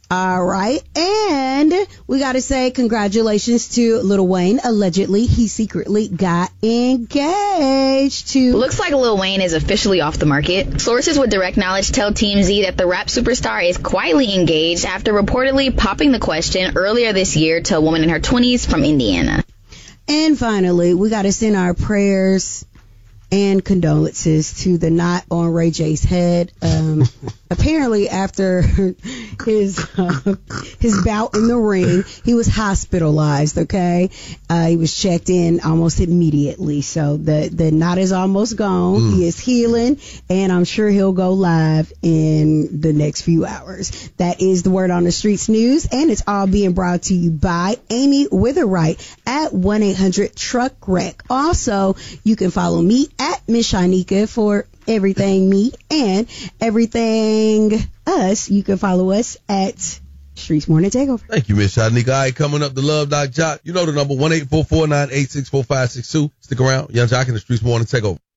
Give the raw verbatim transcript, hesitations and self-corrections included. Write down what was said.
All right. And we got to say congratulations to Lil Wayne. Allegedly, he secretly got engaged to... Looks like Lil Wayne is officially off the market. Sources with direct knowledge tell T M Z that the rap superstar is quietly engaged after reportedly popping the question earlier this year to a woman in her twenties from Indiana. And finally, we got to send our prayers and condolences to the knot on Ray J's head. Um, apparently, after his uh, his bout in the ring, he was hospitalized. Okay, uh, he was checked in almost immediately. So the the knot is almost gone. Mm. He is healing, and I'm sure he'll go live in the next few hours. That is the Word on the Streets news, and it's all being brought to you by Amy Witherwright at one eight hundred truck wreck. Also, you can follow me at Miss Shanika for everything me and everything us. You can follow us at Streets Morning Takeover. Thank you, Miss Shanika. All right, coming up, the Love Doc Jock. You know the number, one eight four four, nine eight six, four five six two. Stick around. Young Jock in the Streets Morning Takeover.